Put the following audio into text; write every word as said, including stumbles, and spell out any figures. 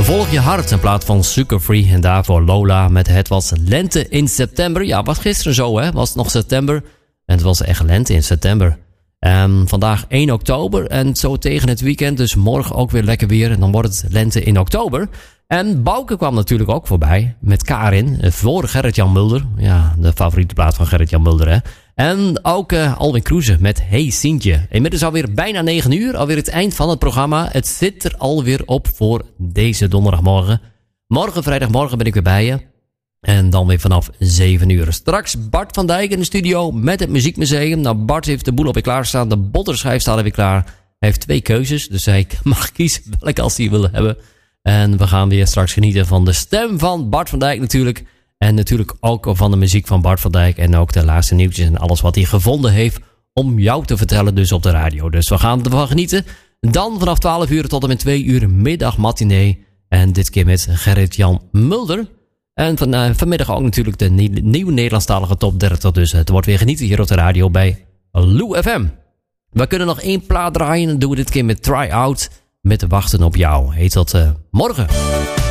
Volg je hart in plaats van Sugar Free. En daarvoor Lola met Het was lente in september. Ja, was gisteren zo, hè? Was het nog september. En het was echt lente in september. Um, vandaag één oktober. En zo tegen het weekend. Dus morgen ook weer lekker weer. En dan wordt het lente in oktober. En Bouke kwam natuurlijk ook voorbij. Met Karin. Voor Gerrit-Jan Mulder. Ja, de favoriete plaat van Gerrit-Jan Mulder, hè? En ook uh, Alwin Kroeze met Hey Sientje. Inmiddels alweer bijna negen uur. Alweer het eind van het programma. Het zit er alweer op voor deze donderdagmorgen. Morgen, vrijdagmorgen ben ik weer bij je. En dan weer vanaf zeven uur. Straks Bart van Dijk in de studio met het Muziekmuseum. Nou, Bart heeft de boel alweer klaarstaan. De botterschijf staat er weer klaar. Hij heeft twee keuzes. Dus hij mag kiezen welke als hij wil hebben. En we gaan weer straks genieten van de stem van Bart van Dijk natuurlijk. En natuurlijk ook van de muziek van Bart van Dijk. En ook de laatste nieuwtjes en alles wat hij gevonden heeft om jou te vertellen dus op de radio. Dus we gaan ervan genieten. Dan vanaf twaalf uur tot en met twee uur middag matinee. En dit keer met Gerrit-Jan Mulder. En van, uh, vanmiddag ook natuurlijk de nie- nieuwe Nederlandstalige top dertig. Dus het wordt weer genieten hier op de radio bij Lou F M. We kunnen nog één plaat draaien. Dan doen we dit keer met Try Out. Met Wachten op jou. Heet dat uh, morgen.